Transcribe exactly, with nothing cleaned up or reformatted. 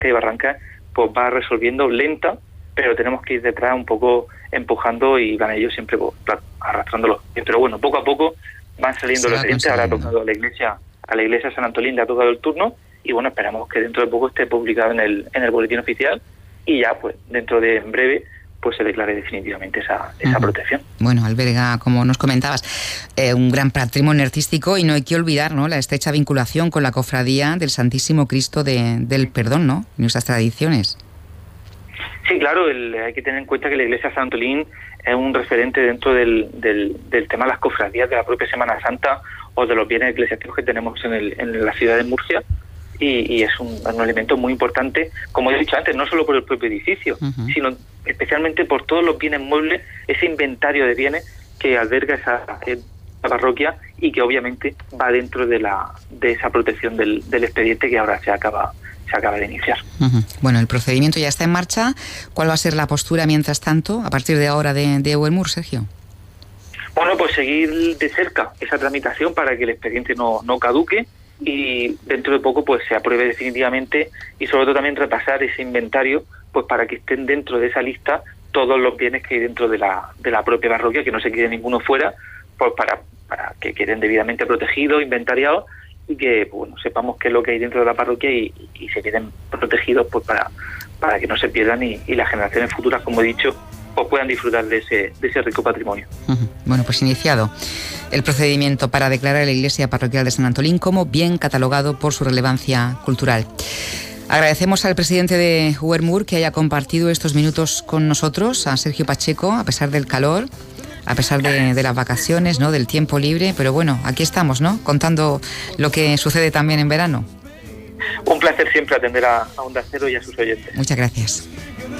de Barrancas pues va resolviendo lenta, pero tenemos que ir detrás un poco empujando y van ellos siempre pues, arrastrándolos. Pero bueno, poco a poco van saliendo los expedientes. Ahora ha tocado a la iglesia, a la iglesia San Antolín le ha tocado el turno y bueno, esperamos que dentro de poco esté publicado en el en el boletín oficial y ya pues dentro de en breve pues se declare definitivamente esa, esa uh-huh. protección. Bueno, alberga, como nos comentabas, eh, un gran patrimonio artístico y no hay que olvidar, ¿no?, la estrecha vinculación con la cofradía del Santísimo Cristo de, del Perdón, ¿no?, nuestras tradiciones. Sí, claro, el, hay que tener en cuenta que la iglesia San Antolín es un referente dentro del, del, del tema de las cofradías de la propia Semana Santa o de los bienes eclesiásticos que tenemos en, el, en la ciudad de Murcia. Y, y es un, un elemento muy importante, como he dicho antes, no solo por el propio edificio, uh-huh. sino especialmente por todos los bienes muebles, ese inventario de bienes que alberga esa, esa parroquia y que obviamente va dentro de la de esa protección del, del expediente que ahora se acaba se acaba de iniciar. Uh-huh. Bueno, el procedimiento ya está en marcha. ¿Cuál va a ser la postura mientras tanto, a partir de ahora, de, de Huelmur, Sergio? Bueno, pues seguir de cerca esa tramitación para que el expediente no, no caduque y dentro de poco pues se apruebe definitivamente y sobre todo también repasar ese inventario pues para que estén dentro de esa lista todos los bienes que hay dentro de la de la propia parroquia, que no se quede ninguno fuera, pues para para que queden debidamente protegidos, inventariados y que pues, bueno, sepamos qué es lo que hay dentro de la parroquia y, y se queden protegidos pues para para que no se pierdan y, y las generaciones futuras, como he dicho, pues puedan disfrutar de ese de ese rico patrimonio. Uh-huh. Bueno, pues iniciado el procedimiento para declarar a la iglesia parroquial de San Antolín como bien catalogado por su relevancia cultural. Agradecemos al presidente de Huelmur que haya compartido estos minutos con nosotros, a Sergio Pacheco, a pesar del calor, a pesar de, de las vacaciones, ¿no?, del tiempo libre, pero bueno, aquí estamos, ¿no?, contando lo que sucede también en verano. Un placer siempre atender a, a Onda Cero y a sus oyentes. Muchas gracias.